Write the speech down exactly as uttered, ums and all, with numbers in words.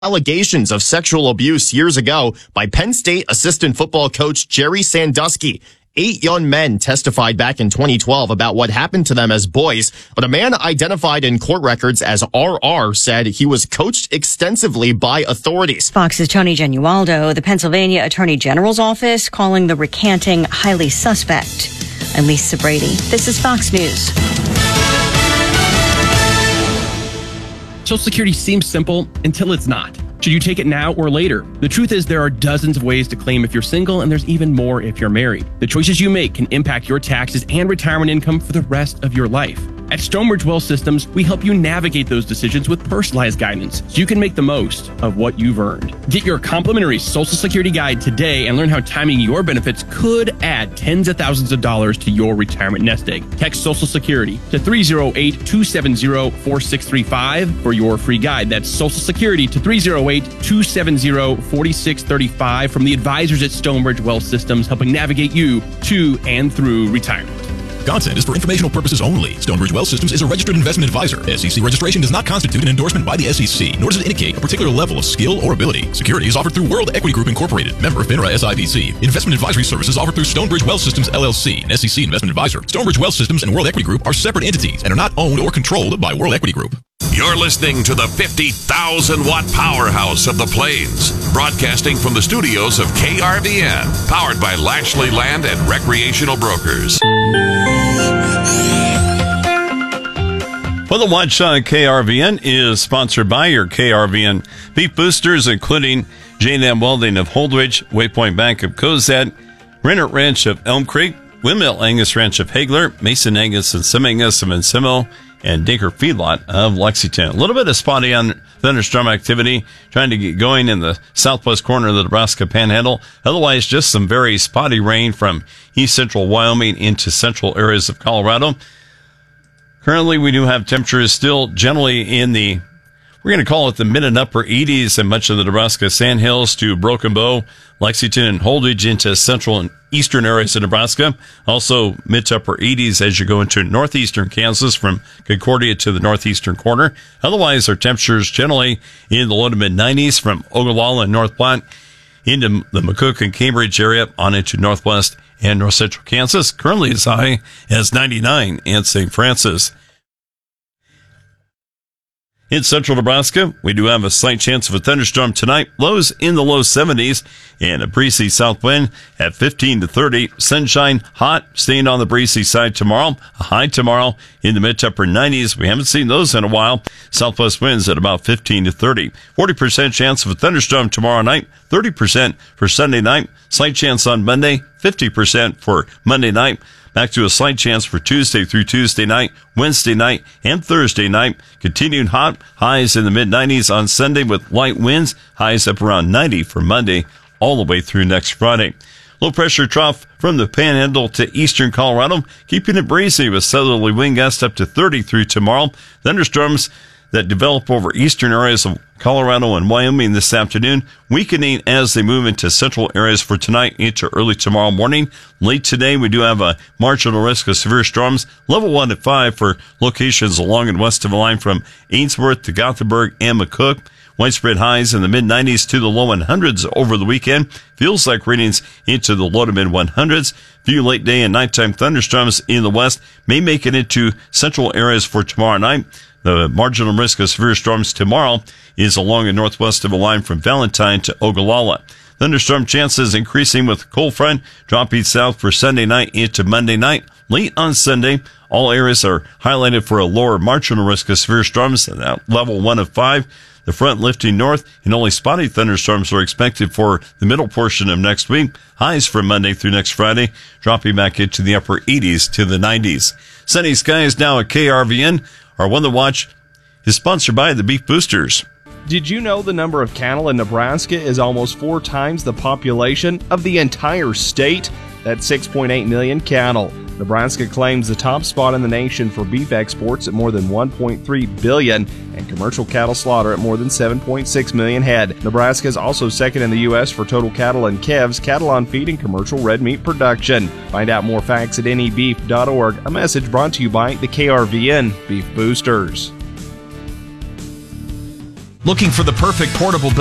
allegations of sexual abuse years ago by Penn State assistant football coach Jerry Sandusky. Eight young men testified back in twenty twelve about what happened to them as boys, but a man identified in court records as R R said he was coached extensively by authorities. Fox's Tony Genualdo, the Pennsylvania Attorney General's office, calling the recanting highly suspect. I'm Lisa Brady. This is Fox News. Social Security seems simple until it's not. Should you take it now or later? The truth is there are dozens of ways to claim if you're single, and there's even more if you're married. The choices you make can impact your taxes and retirement income for the rest of your life. At Stonebridge Wealth Systems, we help you navigate those decisions with personalized guidance so you can make the most of what you've earned. Get your complimentary Social Security guide today and learn how timing your benefits could add tens of thousands of dollars to your retirement nest egg. Text Social Security to three oh eight, two seven oh, four six three five for your free guide. That's Social Security to three oh eight, two seven oh, four six three five from the advisors at Stonebridge Wealth Systems, helping navigate you to and through retirement. Content is for informational purposes only. Stonebridge Wealth Systems is a registered investment advisor. S E C registration does not constitute an endorsement by the S E C, nor does it indicate a particular level of skill or ability. Securities offered through World Equity Group Incorporated, member FINRA S I P C. Investment advisory services offered through Stonebridge Wealth Systems L L C, an S E C investment advisor. Stonebridge Wealth Systems and World Equity Group are separate entities and are not owned or controlled by World Equity Group. You're listening to the fifty thousand watt powerhouse of the Plains, broadcasting from the studios of K R V N, powered by Lashley Land and Recreational Brokers. Well, the Watch on K R V N is sponsored by your K R V N beef boosters, including J and M Welding of Holdridge, Waypoint Bank of Cozad, Renner Ranch of Elm Creek, Windmill Angus Ranch of Hagler, Mason Angus and Sim Angus of Encino, and Dinker Feedlot of Lexington. A little bit of spotty on thunderstorm activity trying to get going in the southwest corner of the Nebraska Panhandle. Otherwise, just some very spotty rain from east central Wyoming into central areas of Colorado. Currently, we do have temperatures still generally in the, we're going to call it the mid and upper eighties in much of the Nebraska Sandhills to Broken Bow, Lexington, and Holdridge into central and eastern areas of Nebraska. Also mid to upper eighties as you go into northeastern Kansas from Concordia to the northeastern corner. Otherwise, our temperatures generally in the low to mid nineties from Ogallala and North Platte into the McCook and Cambridge area on into northwest and north central Kansas. Currently as high as ninety-nine in Saint Francis. In central Nebraska, we do have a slight chance of a thunderstorm tonight. Lows in the low seventies and a breezy south wind at fifteen to thirty. Sunshine, hot, staying on the breezy side tomorrow. A high tomorrow in the mid to upper nineties. We haven't seen those in a while. Southwest winds at about fifteen to thirty. forty percent chance of a thunderstorm tomorrow night. thirty percent for Sunday night. Slight chance on Monday. fifty percent for Monday night. Back to a slight chance for Tuesday through Tuesday night, Wednesday night, and Thursday night. Continued hot, highs in the mid nineties on Sunday with light winds, highs up around ninety for Monday, all the way through next Friday. Low pressure trough from the Panhandle to eastern Colorado, keeping it breezy with southerly wind gusts up to thirty through tomorrow. Thunderstorms that develop over eastern areas of Colorado and Wyoming this afternoon, weakening as they move into central areas for tonight into early tomorrow morning. Late today, we do have a marginal risk of severe storms, level one at five for locations along and west of the line from Ainsworth to Gothenburg and McCook. Widespread highs in the mid nineties to the low one hundreds over the weekend. Feels like readings into the low to mid one hundreds. Few late day and nighttime thunderstorms in the west may make it into central areas for tomorrow night. The marginal risk of severe storms tomorrow is along the northwest of the line from Valentine to Ogallala. Thunderstorm chances increasing with cold front dropping south for Sunday night into Monday night. Late on Sunday, all areas are highlighted for a lower marginal risk of severe storms at level one of five. The front lifting north and only spotty thunderstorms are expected for the middle portion of next week. Highs for Monday through next Friday, dropping back into the upper eighties to the nineties. Sunny skies now at K R V N. Our One to Watch is sponsored by the Beef Boosters. Did you know the number of cattle in Nebraska is almost four times the population of the entire state? That's six point eight million cattle. Nebraska claims the top spot in the nation for beef exports at more than one point three billion and commercial cattle slaughter at more than seven point six million head. Nebraska is also second in the U S for total cattle and calves, cattle on feed, and commercial red meat production. Find out more facts at N E beef dot org. A message brought to you by the K R V N Beef Boosters. Looking for the perfect portable